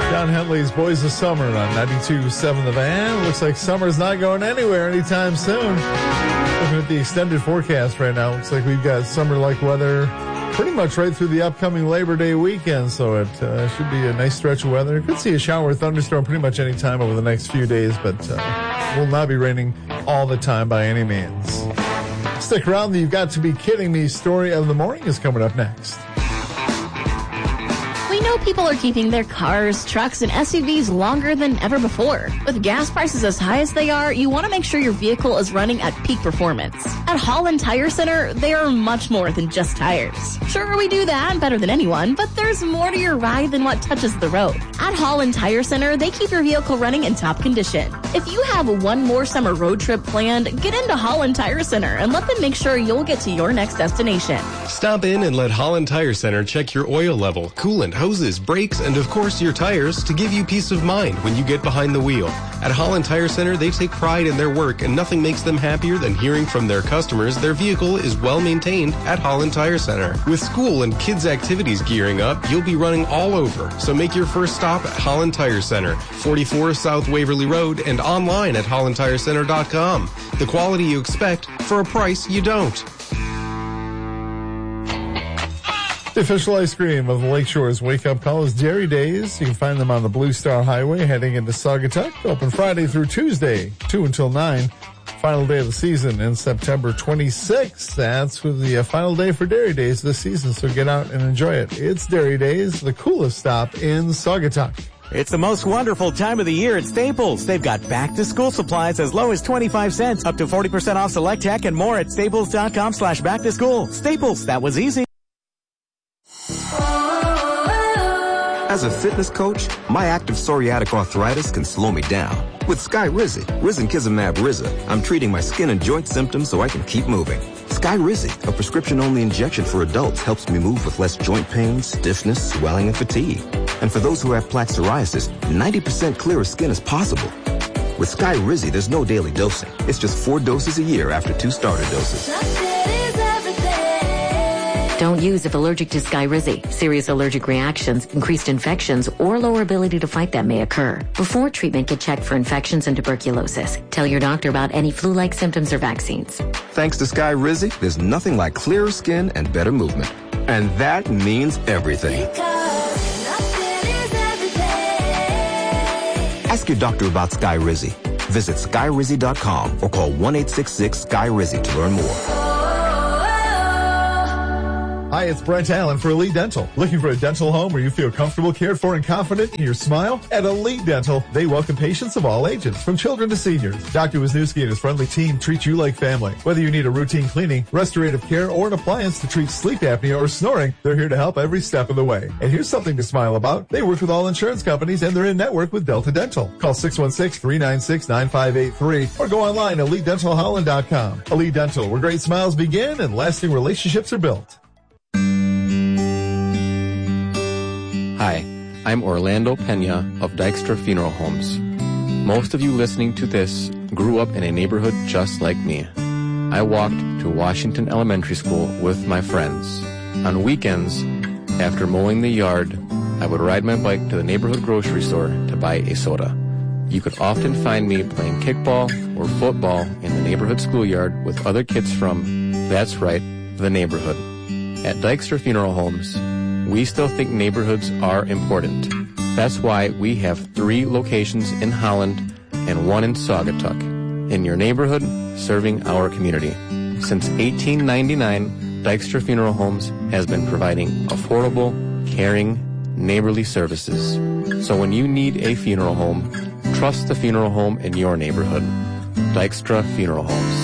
Don Henley's Boys of Summer on 92.7 The Van. Looks like summer's not going anywhere anytime soon. Looking at the extended forecast right now, looks like we've got summer-like weather pretty much right through the upcoming Labor Day weekend, so it should be a nice stretch of weather. Could see a shower or thunderstorm pretty much any time over the next few days, but will not be raining all the time by any means. Stick around. The You've Got to Be Kidding Me story of the morning is coming up next. We know people are keeping their cars, trucks, and SUVs longer than ever before. With gas prices as high as they are, you want to make sure your vehicle is running at peak performance. At Holland Tire Center, they are much more than just tires. Sure, we do that better than anyone, but there's more to your ride than what touches the road. At Holland Tire Center, they keep your vehicle running in top condition. If you have one more summer road trip planned, get into Holland Tire Center and let them make sure you'll get to your next destination. Stop in and let Holland Tire Center check your oil level, coolant, hoses, brakes, and of course your tires to give you peace of mind when you get behind the wheel. At Holland Tire Center, they take pride in their work, and nothing makes them happier than hearing from their customers their vehicle is well maintained at Holland Tire Center. With school and kids' activities gearing up, you'll be running all over. So make your first stop at Holland Tire Center, 44 South Waverly Road, and online at hollandtirecenter.com. The quality you expect for a price you don't. The official ice cream of the Lakeshore's wake-up call is Dairy Days. You can find them on the Blue Star Highway heading into Saugatuck. Open Friday through Tuesday, 2 until 9. Final day of the season in September 26th. That's with the final day for Dairy Days this season, so get out and enjoy it. It's Dairy Days, the coolest stop in Saugatuck. It's the most wonderful time of the year at Staples. They've got back-to-school supplies as low as 25 cents, up to 40% off select tech, and more at staples.com/back-to-school. Staples, that was easy. As a fitness coach, my active psoriatic arthritis can slow me down. With Skyrizi, Risankizumab Riza, I'm treating my skin and joint symptoms so I can keep moving. Skyrizi, a prescription-only injection for adults, helps me move with less joint pain, stiffness, swelling, and fatigue. And for those who have plaque psoriasis, 90% clearer skin is possible. With Skyrizi, there's no daily dosing. It's just 4 doses a year after 2 starter doses. Don't use if allergic to Skyrizi. Serious allergic reactions, increased infections, or lower ability to fight them may occur. Before treatment, get checked for infections and tuberculosis. Tell your doctor about any flu-like symptoms or vaccines. Thanks to Skyrizi, there's nothing like clearer skin and better movement. And that means everything. Ask your doctor about Skyrizi. Visit Skyrizi.com or call 1-866-SKY-RIZI to learn more. Hi, it's Brent Allen for Elite Dental. Looking for a dental home where you feel comfortable, cared for, and confident in your smile? At Elite Dental, they welcome patients of all ages, from children to seniors. Dr. Wisniewski and his friendly team treat you like family. Whether you need a routine cleaning, restorative care, or an appliance to treat sleep apnea or snoring, they're here to help every step of the way. And here's something to smile about. They work with all insurance companies, and they're in network with Delta Dental. Call 616-396-9583 or go online at EliteDentalHolland.com. Elite Dental, where great smiles begin and lasting relationships are built. Hi, I'm Orlando Pena of Dykstra Funeral Homes. Most of you listening to this grew up in a neighborhood just like me. I walked to Washington Elementary School with my friends. On weekends, after mowing the yard, I would ride my bike to the neighborhood grocery store to buy a soda. You could often find me playing kickball or football in the neighborhood schoolyard with other kids from, that's right, the neighborhood. At Dykstra Funeral Homes, we still think neighborhoods are important. That's why we have 3 locations in Holland and 1 in Saugatuck. In your neighborhood, serving our community. Since 1899, Dykstra Funeral Homes has been providing affordable, caring, neighborly services. So when you need a funeral home, trust the funeral home in your neighborhood. Dykstra Funeral Homes.